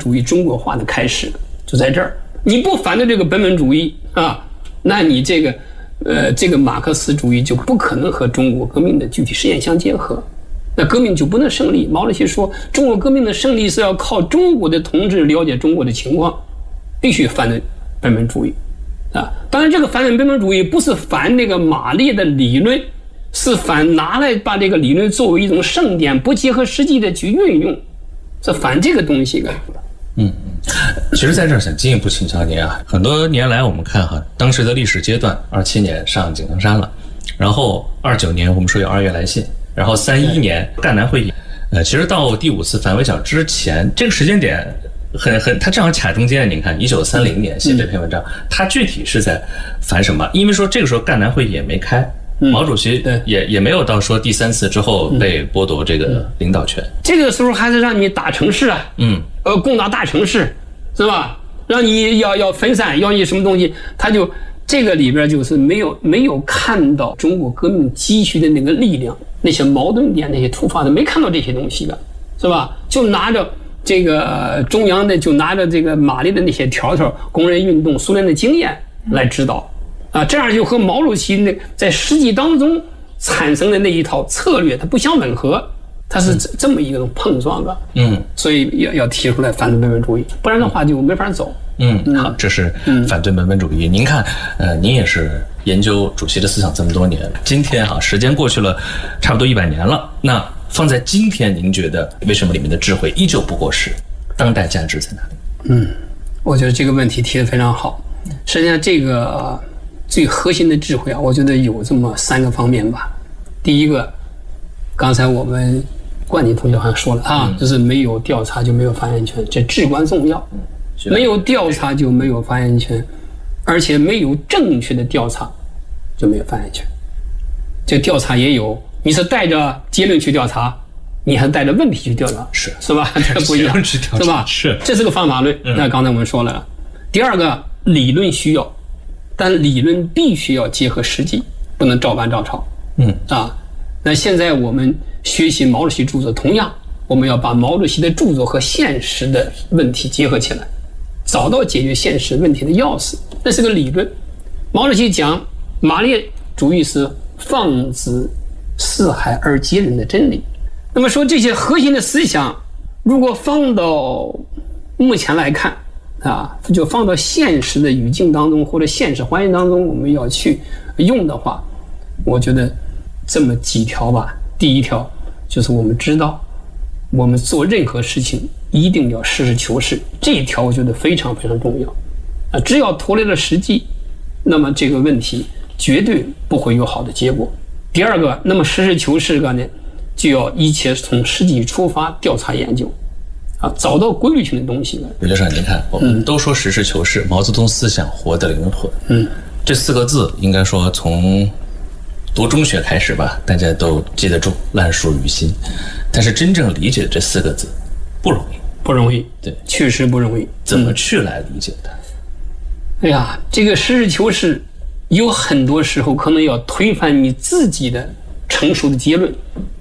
主义中国化的开始就在这儿。你不反对这个本本主义啊，那你这个马克思主义就不可能和中国革命的具体实验相结合，那革命就不能胜利。毛主席说，中国革命的胜利是要靠中国的同志了解中国的情况，必须反对本本主义啊。当然，这个反对本本主义不是反那个马列的理论，是反拿来把这个理论作为一种圣典，不结合实际的去运用，是反这个东西的。 其实在这儿想进一步请教您啊，很多年来我们看哈，当时的历史阶段，27年上井冈山了，然后29年我们说有2月来信，然后31年赣南会议，其实到第5次反围剿之前，这个时间点它正好卡中间。您看1930年写这篇文章，它具体是在反什么？因为说这个时候赣南会议也没开。毛主席也没有到说第3次之后被剥夺这个领导权， 这个时候还是让你打城市啊，攻打大城市，是吧？让你要分散，要你什么东西，他就这个里边就是没有看到中国革命积蓄的那个力量，那些矛盾点，那些突发的，没看到这些东西的，是吧？就拿着这个中央的，就拿着这个马列的那些条条，工人运动、苏联的经验来指导。这样就和毛主席在实际当中产生的那一套策略它不相吻合，它是这么一个碰撞的。所以要提出来反对本本主义，不然的话就没法走。 好，这是反对本本主义。您看，您也是研究主席的思想这么多年，今天时间过去了差不多100年了，那放在今天，您觉得为什么里面的智慧依旧不过时？当代价值在哪里？ 我觉得这个问题提得非常好。实际上，这个最核心的智慧我觉得有这么3个方面吧。第一个，刚才我们冠军同学好像说了就是没有调查就没有发言权，这至关重要。没有调查就没有发言权，而且没有正确的调查就没有发言权。这调查也有，你是带着结论去调查，你还带着问题去调查，是吧？这不一样，是吧？这是个方法论。那刚才我们说了，第二个，理论需要。但理论必须要结合实际，不能照搬照抄。那现在我们学习毛主席著作，同样我们要把毛主席的著作和现实的问题结合起来，找到解决现实问题的钥匙。那是个理论。毛主席讲马列主义是放之四海而皆人的真理。那么说这些核心的思想，如果放到目前来看就放到现实的语境当中或者现实环境当中，我们要去用的话，我觉得这么几条吧。第一条就是我们知道，我们做任何事情一定要实事求是，这一条我觉得非常非常重要。只要脱离了实际，那么这个问题绝对不会有好的结果。第二个，那么实事求是呢，就要一切从实际出发，调查研究。找到规律性的东西呢。 刘教授，您看，我们都说实事求是，毛泽东思想活的灵魂。这4个字应该说从读中学开始吧，大家都记得住，烂熟于心。但是真正理解这4个字不容易， 不容易。 对， 确实不容易。 怎么去来理解它？ 哎呀，这个实事求是，有很多时候可能要推翻你自己的成熟的结论。